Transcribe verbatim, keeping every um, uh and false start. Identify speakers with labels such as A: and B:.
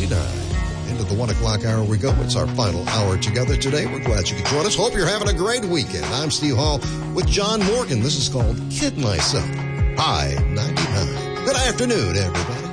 A: ninety-nine. Into the one o'clock hour we go. It's our final hour together today. We're glad you could join us. Hope you're having a great weekend. I'm Steve Hall with John Morgan. This is called Kid Myself. High ninety-nine. Good afternoon, everybody.